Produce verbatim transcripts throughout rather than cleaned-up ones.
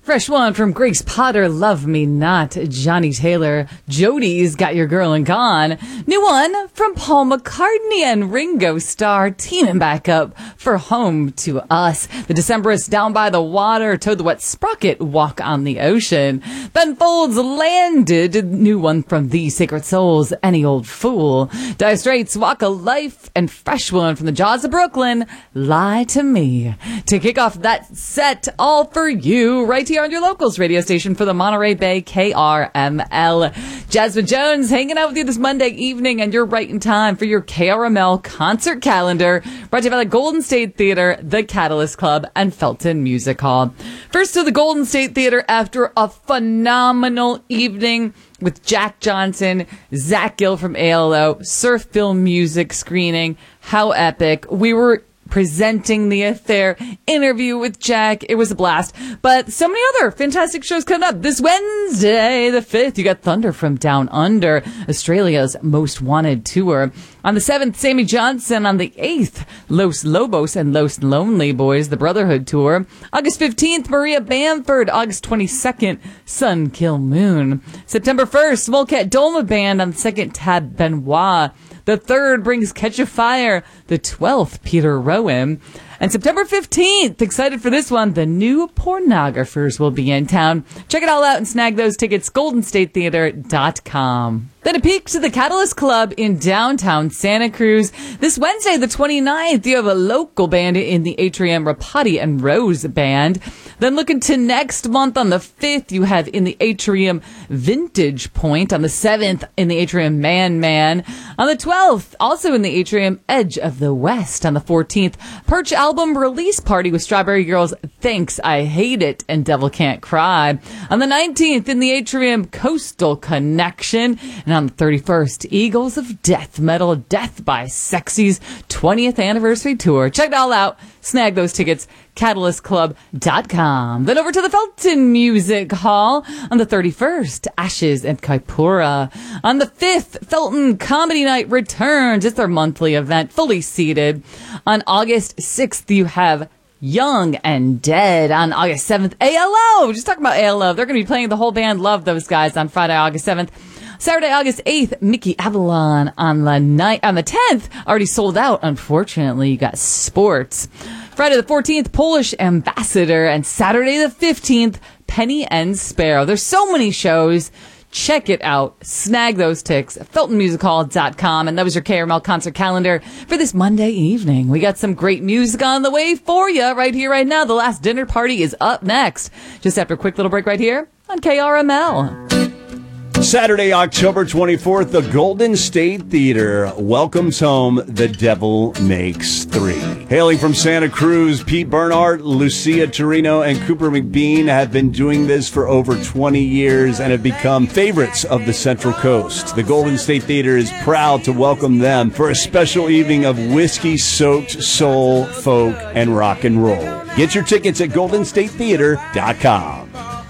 Fresh one from Grace Potter, Love Me Not. Johnny Taylor, Jody's Got Your Girl and Gone. New one from Paul McCartney and Ringo Starr, teaming back up for Home to Us. The Decemberists, Down by the Water, Toad the Wet Sprocket, Walk on the Ocean. Ben Folds, Landed, new one from The Sacred Souls, Any Old Fool. Dire Straits, Walk a Life, and fresh one from the Jaws of Brooklyn, Lie to Me. To kick off that set, all for you, right here on your locals radio station for the Monterey Bay K R M L. Jasmine Jones hanging out with you this Monday evening, and you're right in time for your K R M L concert calendar, brought to you by the Golden State Theater, the Catalyst Club, and Felton Music Hall. First to the Golden State Theater after a phenomenal evening with Jack Johnson, Zach Gill from A L O, Surf Film Music screening. How epic. We were presenting the affair, interview with Jack. It was a blast. But so many other fantastic shows coming up. This Wednesday, the fifth, you got Thunder from Down Under, Australia's Most Wanted Tour. On the seventh, Sammy Johnson. On the eighth, Los Lobos and Los Lonely Boys, the Brotherhood Tour. August fifteenth, Maria Bamford. August twenty-second, Sun Kill Moon. September first, Volcat Dolma Band. On the second, Tab Benoit. The third brings Catch a Fire. The twelfth, Peter Rowan. And September fifteenth, excited for this one, the New Pornographers will be in town. Check it all out and snag those tickets, golden state theater dot com. Then a peek to the Catalyst Club in downtown Santa Cruz. This Wednesday, the twenty-ninth, you have a local band in the Atrium, Rapati and Rose Band. Then looking to next month on the fifth, you have in the Atrium Vintage Point. On the seventh, in the Atrium Man Man. On the twelfth, also in the Atrium, Edge of the West. On the fourteenth, Perch Album Release Party with Strawberry Girls, Thanks, I Hate It, and Devil Can't Cry. On the nineteenth, in the Atrium, Coastal Connection. And on the thirty-first, Eagles of Death Metal, Death by Sexy's twentieth Anniversary Tour. Check it all out. Snag those tickets, catalyst club dot com. Then over to the Felton Music Hall. On the thirty-first, Ashes and Kaipura. On the fifth, Felton Comedy Night returns. It's their monthly event, fully seated. On August sixth, you have Young and Dead. On August seventh, A L O. Just talking about A L O. They're going to be playing the whole band. Love those guys on Friday, August seventh. Saturday, August eighth, Mickey Avalon. On the night, on the tenth, already sold out, unfortunately. You got Sports. Friday the fourteenth, Polish Ambassador. And Saturday the fifteenth, Penny and Sparrow. There's so many shows. Check it out. Snag those ticks. felton music hall dot com. And that was your K R M L concert calendar for this Monday evening. We got some great music on the way for you right here, right now. The Last Dinner Party is up next. Just after a quick little break right here on K R M L. Saturday, October twenty-fourth, the Golden State Theater welcomes home The Devil Makes Three. Hailing from Santa Cruz, Pete Bernhardt, Lucia Torino, and Cooper McBean have been doing this for over twenty years and have become favorites of the Central Coast. The Golden State Theater is proud to welcome them for a special evening of whiskey-soaked soul, folk, and rock and roll. Get your tickets at golden state theater dot com.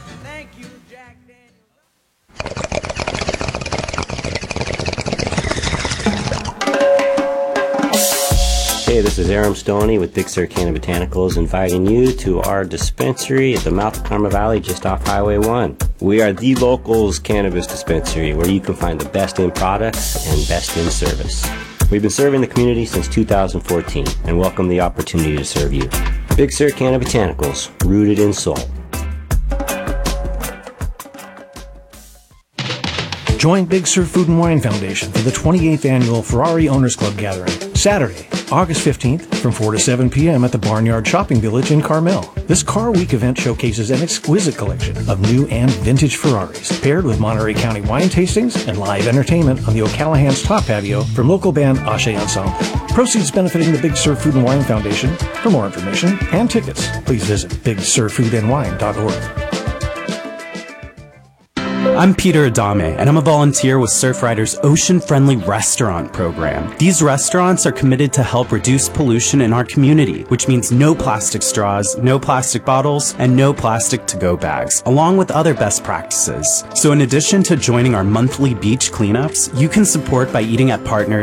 Hey, this is Aram Stoney with Big Sur Canna Botanicals, inviting you to our dispensary at the mouth of Karma Valley just off Highway one. We are the locals cannabis dispensary where you can find the best in products and best in service. We've been serving the community since two thousand fourteen and welcome the opportunity to serve you. Big Sur Canna Botanicals, rooted in soul. Join Big Sur Food and Wine Foundation for the twenty-eighth Annual Ferrari Owners Club Gathering, Saturday, August fifteenth, from four to seven p.m. at the Barnyard Shopping Village in Carmel. This Car Week event showcases an exquisite collection of new and vintage Ferraris, paired with Monterey County wine tastings and live entertainment on the O'Callahan's top patio from local band Ashe Ensemble. Proceeds benefiting the Big Sur Food and Wine Foundation. For more information and tickets, please visit big sur food and wine dot org. I'm Peter Adame, and I'm a volunteer with Surfrider's Ocean-Friendly Restaurant program. These restaurants are committed to help reduce pollution in our community, which means no plastic straws, no plastic bottles, and no plastic to-go bags, along with other best practices. So in addition to joining our monthly beach cleanups, you can support by eating at partners